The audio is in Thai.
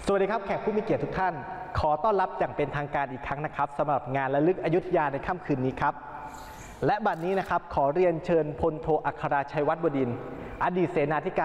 สวัสดีครับแขกผู้มีเกียรติทุกท่านขอต้อนรับอย่างเป็นทางการอีกครั้งนะครับสำหรับงานระลึกอยุธยาในค่ำคืนนี้ครับและบัดนี้นะครับขอเรียนเชิญพลโทอัคราชัยวัฒน์บดินทร์อดีตเสนาธิการ